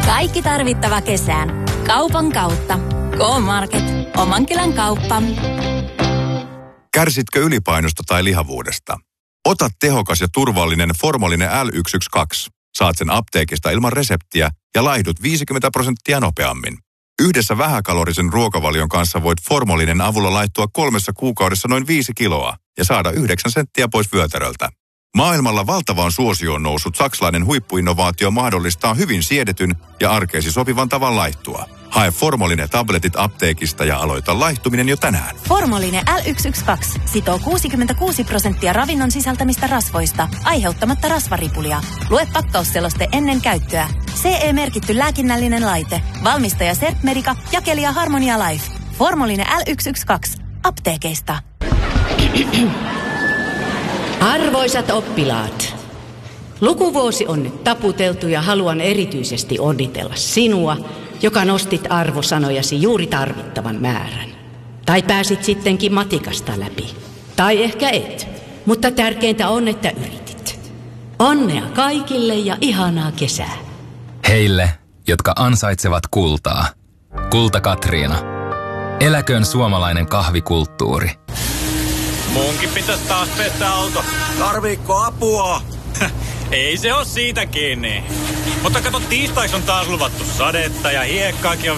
Kaikki tarvittava kesään. Kaupan kautta. K-Market. Oman kylän kauppa. Kärsitkö ylipainosta tai lihavuudesta? Ota tehokas ja turvallinen Formolinen L112. Saat sen apteekista ilman reseptiä ja laihdut 50% nopeammin. Yhdessä vähäkalorisen ruokavalion kanssa voit Formolinen avulla laittua 3 kuukaudessa noin 5 kiloa ja saada 9 senttiä pois vyötäröltä. Maailmalla valtavaan suosioon noussut saksalainen huippuinnovaatio mahdollistaa hyvin siedetyn ja arkeesi sopivan tavan laihtua. Hae Formolinen tabletit apteekista ja aloita laihtuminen jo tänään. Formolinen L112 sitoo 66% ravinnon sisältämistä rasvoista, aiheuttamatta rasvaripulia. Lue pakkausseloste ennen käyttöä. CE-merkitty lääkinnällinen laite. Valmistaja Sertmedica, jakelija Harmonia Life. Formolinen L112. Apteekeista. Arvoisat oppilaat, lukuvuosi on nyt taputeltu ja haluan erityisesti onnitella sinua, joka nostit arvosanojasi juuri tarvittavan määrän. Tai pääsit sittenkin matikasta läpi. Tai ehkä et, mutta tärkeintä on, että yritit. Onnea kaikille ja ihanaa kesää. Heille, jotka ansaitsevat kultaa. Kulta Katriina. Eläköön suomalainen kahvikulttuuri. Munkin pitäisi taas pestä auto. Tarviikko apua? Ei se oo siitä kiinni. Mutta kato, tiistaiks on taas luvattu sadetta ja hiekkaakin on